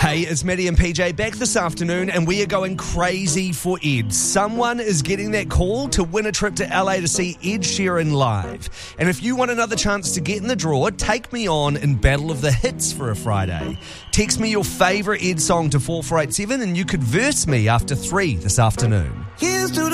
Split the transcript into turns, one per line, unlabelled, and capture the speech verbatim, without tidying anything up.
Hey, it's Maddie and P J back this afternoon, and we are going crazy for Ed. Someone is getting that call to win a trip to L A to see Ed Sheeran live. And if you want another chance to get in the draw, take me on in Battle of the Hits for a Friday. Text me your favourite Ed song to four four eight seven and you could verse me after three this afternoon.
Here's to the